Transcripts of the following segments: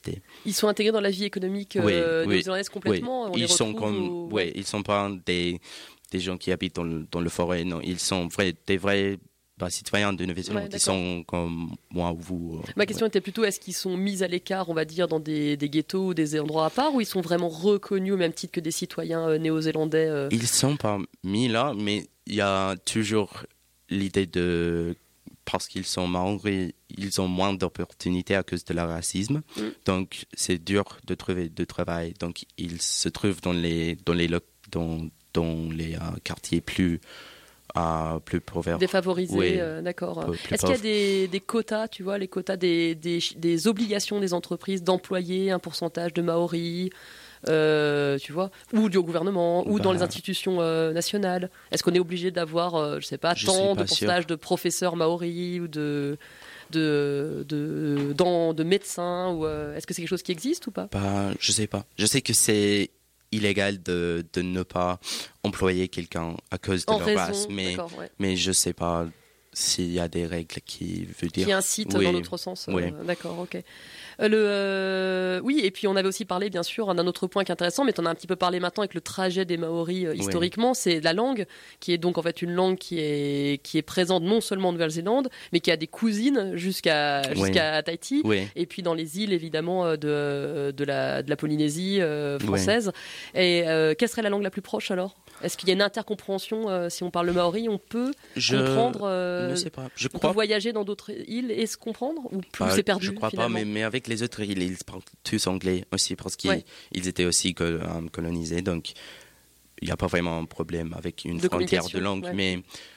université. Ils sont intégrés dans la vie économique néo-zélandaise complètement. Oui. Ils sont pas des gens qui habitent dans le forêt. Non, ils sont des vrais citoyens de Nouvelle-Zélande. Ils sont comme moi ou vous. Ma question était plutôt, est-ce qu'ils sont mis à l'écart, on va dire, dans des ghettos ou des endroits à part, ou ils sont vraiment reconnus au même titre que des citoyens néo-zélandais Ils sont pas mis là, mais il y a toujours l'idée parce qu'ils sont maoris, ils ont moins d'opportunités à cause de leur racisme. Donc, c'est dur de trouver du travail. Donc, ils se trouvent dans les quartiers plus pauvres. Défavorisés, d'accord. Est-ce qu'il y a des quotas, tu vois, les quotas des obligations des entreprises d'employer un pourcentage de Maoris tu vois, ou du gouvernement, ou dans les institutions nationales. Est-ce qu'on est obligé d'avoir, je sais pas, tant de pourcentage de professeurs maoris ou de médecins, ou est-ce que c'est quelque chose qui existe ou pas? Je sais pas. Je sais que c'est illégal de ne pas employer quelqu'un à cause de leur race, mais je sais pas s'il y a des règles qui incitent dans l'autre sens. D'accord, ok. Oui, et puis on avait aussi parlé, bien sûr, d'un autre point qui est intéressant, mais tu en as un petit peu parlé maintenant avec le trajet des Maoris historiquement, c'est la langue, qui est donc en fait une langue qui est présente non seulement en Nouvelle-Zélande, mais qui a des cousines jusqu'à Tahiti, et puis dans les îles, évidemment, de la Polynésie française. Et quelle serait la langue la plus proche, alors? Est-ce qu'il y a une intercompréhension si on parle le maori, on peut comprendre ne sais pas. On peut voyager dans d'autres îles et se comprendre, ou plus c'est perdu? Je crois finalement. pas, mais avec les autres îles, ils parlent tous anglais aussi parce qu'ils étaient aussi colonisés, donc il n'y a pas vraiment un problème avec une frontière de langue. Mais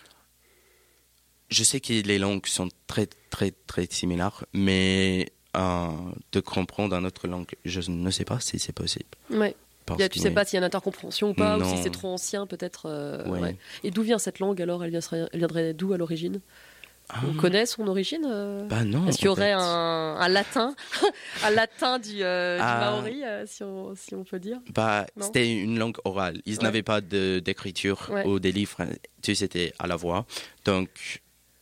je sais que les langues sont très très très similaires, mais de comprendre une autre langue, je ne sais pas si c'est possible. Tu sais pas s'il y a une intercompréhension ou pas, ou si c'est trop ancien peut-être. Et d'où vient cette langue alors? Elle viendrait d'où à l'origine? On connaît son origine non. Est-ce qu'il y aurait un latin, un latin du maori, si on peut dire? C'était une langue orale. Ils n'avaient pas d'écriture ou des livres. Tout c'était à la voix. Donc,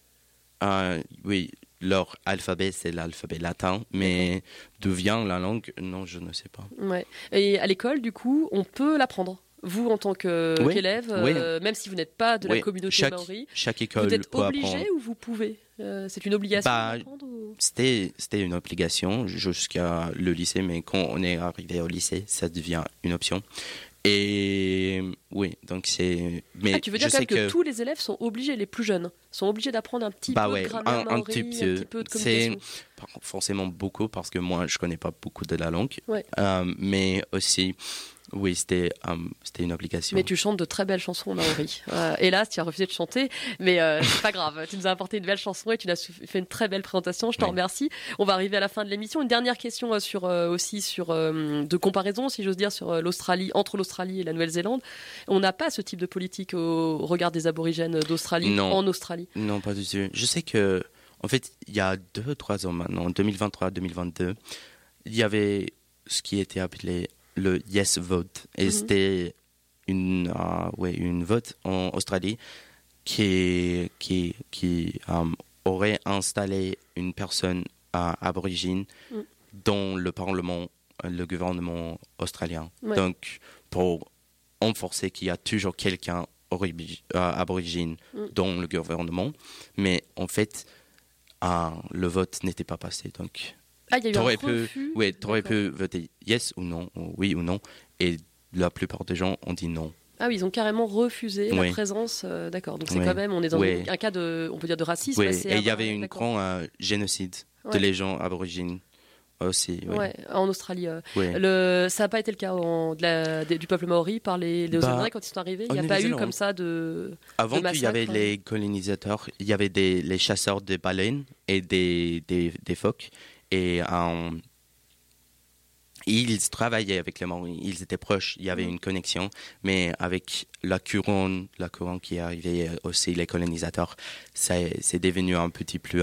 leur alphabet, c'est l'alphabet latin, mais d'où vient la langue? Non, je ne sais pas. Et à l'école, du coup, on peut l'apprendre. Vous, en tant qu'élève, même si vous n'êtes pas de la communauté maori, chaque école vous êtes peut obligé apprendre. Ou vous pouvez? C'est une obligation d'apprendre C'était une obligation jusqu'à le lycée, mais quand on est arrivé au lycée, ça devient une option. Et donc c'est. Mais tu veux dire que tous les élèves sont obligés, les plus jeunes, sont obligés d'apprendre un petit peu de grammaire maori, un petit peu de communication. C'est pas forcément beaucoup parce que moi je connais pas beaucoup de la langue, mais aussi. Oui, c'était une obligation. Mais tu chantes de très belles chansons maori. Hélas, tu as refusé de chanter, mais c'est pas grave. Tu nous as apporté une belle chanson et tu nous as fait une très belle présentation. Je t'en remercie. On va arriver à la fin de l'émission. Une dernière question de comparaison, si j'ose dire, sur l'Australie, entre l'Australie et la Nouvelle-Zélande. On n'a pas ce type de politique au regard des aborigènes d'Australie en Australie. Non, pas du tout. Je sais que, en fait, il y a 2-3 ans maintenant, en 2023-2022, il y avait ce qui était appelé le Yes Vote. Et c'était une vote en Australie qui aurait installé une personne aborigène dans le Parlement, le gouvernement australien. Donc, pour renforcer qu'il y a toujours quelqu'un aborigène dans le gouvernement. Mais en fait, le vote n'était pas passé. Donc, il y a eu un refus. T'aurais pu voter yes ou non, ou oui ou non, et la plupart des gens ont dit non. Ah oui, ils ont carrément refusé la présence. D'accord, donc c'est quand même, on est dans un cas on peut dire de racisme. Et il y avait un grand génocide de les gens aborigènes aussi. En Australie. Ça n'a pas été le cas du peuple maori par les Néo-Zélandais quand ils sont arrivés. Il n'y a pas eu comme ça de Avant qu'il y avait les colonisateurs, il y avait les chasseurs de baleines et des phoques. Et ils travaillaient avec les Maoris, ils étaient proches, il y avait une connexion, mais avec la couronne qui est arrivée aussi, les colonisateurs, c'est devenu un petit plus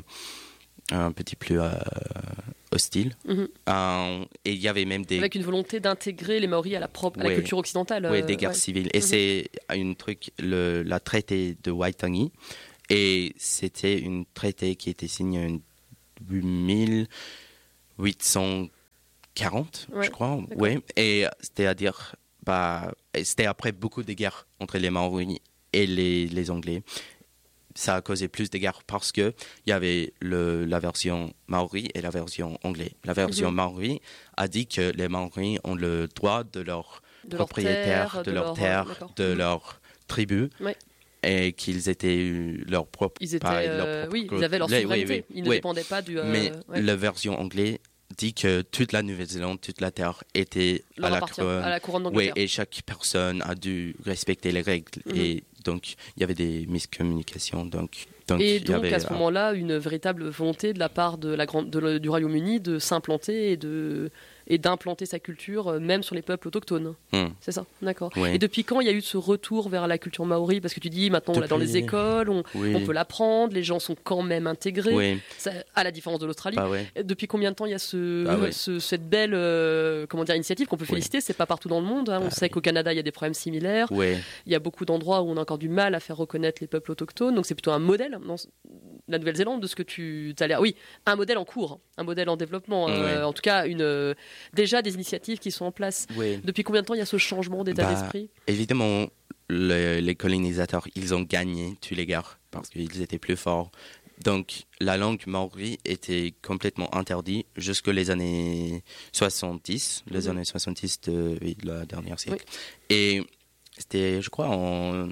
hostile. Et il y avait même avec une volonté d'intégrer les Maoris à la culture occidentale. Des guerres civiles. Et c'est un truc, la traité de Waitangi, et c'était une traité qui était signée en 1800 40, je crois. Ouais. Et c'est-à-dire, c'était après beaucoup de guerres entre les Maoris et les Anglais. Ça a causé plus de guerres parce qu'il y avait la version Maori et la version anglaise. La version Maori a dit que les Maoris ont le droit de leur propriétaire, de leur terre, de leur tribu. Ouais. Et qu'ils étaient leur propre... Ils avaient leur souveraineté. Ils ne dépendaient pas du... Mais la version anglaise dit que toute la Nouvelle-Zélande, toute la terre était à la couronne d'Angleterre. Oui, et chaque personne a dû respecter les règles. Et donc, il y avait des miscommunications. Donc à ce moment-là, une véritable volonté de la part du Royaume-Uni de s'implanter et d'implanter sa culture, même sur les peuples autochtones. C'est ça, d'accord. Oui. Et depuis quand il y a eu ce retour vers la culture maori? Parce que tu dis, maintenant, on l'a dans les écoles, on peut l'apprendre, les gens sont quand même intégrés, à la différence de l'Australie. Depuis combien de temps il y a cette belle initiative qu'on peut féliciter? C'est pas partout dans le monde. On sait qu'au Canada, il y a des problèmes similaires. Il y a beaucoup d'endroits où on a encore du mal à faire reconnaître les peuples autochtones. Donc c'est plutôt un modèle dans la Nouvelle-Zélande de ce que tu as l'air. Oui, un modèle en cours, un modèle en développement. En tout cas, déjà des initiatives qui sont en place. Depuis combien de temps il y a ce changement d'état d'esprit? Évidemment, les colonisateurs, ils ont gagné tous les guerres parce qu'ils étaient plus forts. Donc, la langue maori était complètement interdite jusqu'aux années 70, les années 70 de la dernière siècle. Et c'était, je crois, en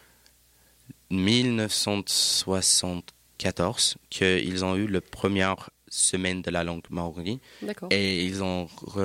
1974 qu'ils ont eu la première semaine de la langue maori. D'accord. Et ils ont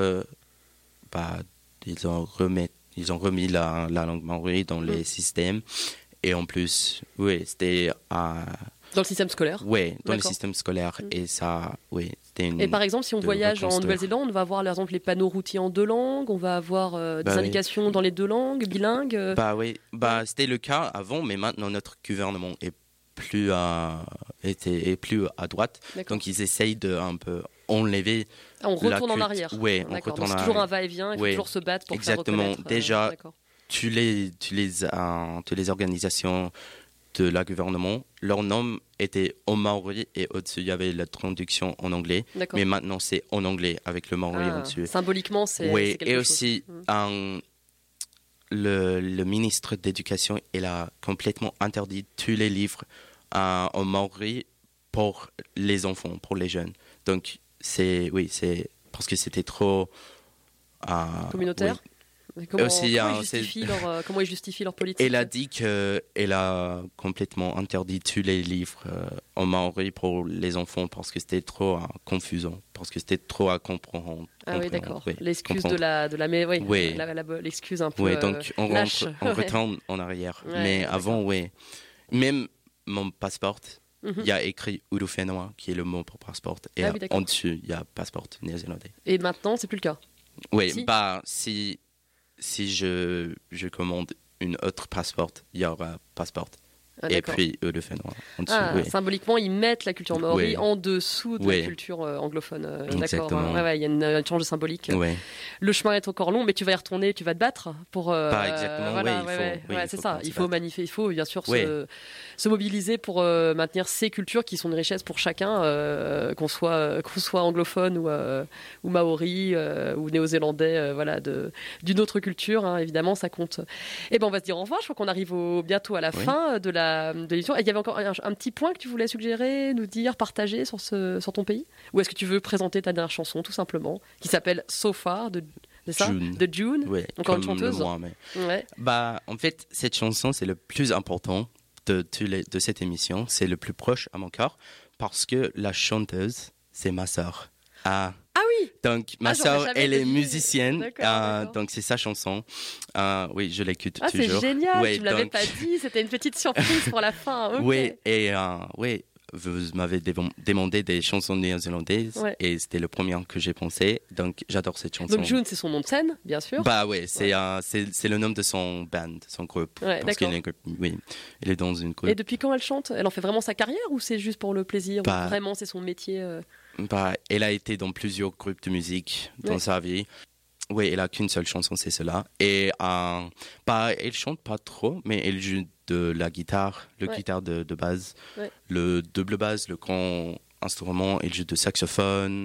remis la langue maori dans les systèmes. Et en plus, c'était dans le système scolaire. Oui, dans le système scolaire. Et ça, c'était Et par exemple, si on voyage en Nouvelle-Zélande, on va avoir, par exemple, les panneaux routiers en 2 langues, on va avoir des indications dans les 2 langues, bilingues. C'était le cas avant, mais maintenant, notre gouvernement est plus à droite. D'accord. Donc, ils essayent de un peu enlever... on retourne en arrière. Oui, on retourne en arrière. C'est toujours un va-et-vient, il faut toujours se battre pour faire reconnaître. Exactement. Déjà, toutes les organisations de la gouvernement, leur nom était en maori et au-dessus il y avait la traduction en anglais. D'accord. Mais maintenant c'est en anglais avec le maori au-dessus. Symboliquement c'est quelque chose. Et aussi le ministre d'éducation il a complètement interdit tous les livres en maori pour les enfants, pour les jeunes. Donc c'est parce que c'était trop communautaire. Comment ils justifient leur politique? Elle a dit qu'elle a complètement interdit tous les livres en maori pour les enfants parce que c'était trop confusant, parce que c'était trop à comprendre. Ah oui, d'accord. L'excuse de la l'excuse un peu. Oui, donc on retourne en arrière. Mais avant, même mon passeport, il y a écrit Urufenua, qui est le mot pour passeport, et en dessus, il y a passeport néo-zélandais. Et maintenant, c'est plus le cas? Oui, si je commande une autre passeport, il y aura passeport. Et puis le Urufenua. Symboliquement, ils mettent la culture maori en dessous de la culture anglophone. D'accord. Il y a une change de symbolique. Le chemin est encore long, mais tu vas y retourner, tu vas te battre pour. Pas exactement. C'est ça. Il faut magnifier, il faut bien sûr se mobiliser pour maintenir ces cultures qui sont une richesse pour chacun, qu'on soit anglophone ou maori ou néo-zélandais, d'une autre culture. Évidemment, ça compte. Et on va se dire au revoir. Je crois qu'on arrive bientôt à la fin de l'émission. Il y avait encore un petit point que tu voulais suggérer, nous dire, partager sur ton pays? Ou est-ce que tu veux présenter ta dernière chanson, tout simplement, qui s'appelle So Far de June? Encore une chanteuse. En fait, cette chanson, c'est le plus important de cette émission. C'est le plus proche à mon cœur parce que la chanteuse, c'est ma sœur. Ah oui. Donc ma sœur, elle est musicienne, donc c'est sa chanson. Oui, je l'écoute toujours. C'est génial. Tu me l'avais pas dit. C'était une petite surprise pour la fin. Okay. Oui, et vous m'avez demandé des chansons néo-zélandaises et c'était le premier que j'ai pensé. Donc j'adore cette chanson. Donc June, c'est son nom de scène, bien sûr. C'est le nom de son band, son groupe. Parce qu'elle elle est dans une groupe. Et depuis quand elle chante? Elle en fait vraiment sa carrière ou c'est juste pour le plaisir? Ou vraiment c'est son métier? Elle a été dans plusieurs groupes de musique dans sa vie. Oui, elle a qu'une seule chanson, c'est cela. Et elle chante pas trop, mais elle joue de la guitare, guitare de base, le double basse, le grand instrument. Elle joue de saxophone,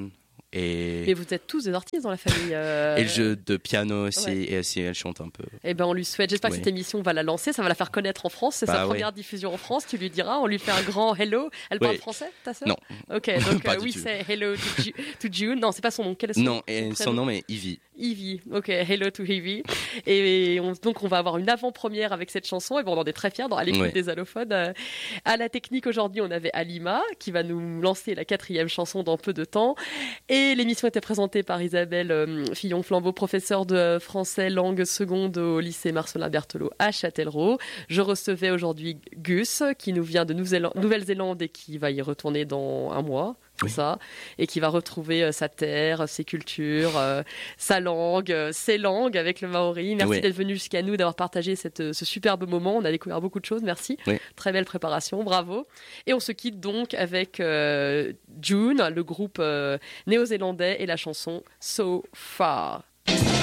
Mais vous êtes tous des artistes dans la famille. Et le jeu de piano aussi, et aussi elle chante un peu. Eh ben on lui souhaite, j'espère que cette émission va la lancer, ça va la faire connaître en France, c'est sa première diffusion en France, tu lui diras, on lui fait un grand hello. Elle parle français, ta sœur? Non. Ok, donc oui, c'est hello to June. Non, c'est pas son nom, quel est son nom? Non, et son nom est Ivy. Ivy, ok, hello to Ivy. Et donc on va avoir une avant-première avec cette chanson, et bon, on en est très fiers à l'écoute des allophones. À la technique aujourd'hui, on avait Alima qui va nous lancer la 4e chanson dans peu de temps. Et l'émission était présentée par Isabelle Fillon-Flambeau, professeure de français langue seconde au lycée Marcelin Berthelot à Châtellerault. Je recevais aujourd'hui Gus, qui nous vient de Nouvelle-Zélande et qui va y retourner dans un mois. Ça, et qui va retrouver sa terre, ses cultures, sa langue, ses langues avec le maori. Merci d'être venu jusqu'à nous, d'avoir partagé ce superbe moment. On a découvert beaucoup de choses, merci. Très belle préparation, bravo. Et on se quitte donc avec June, le groupe néo-zélandais, et la chanson So Far.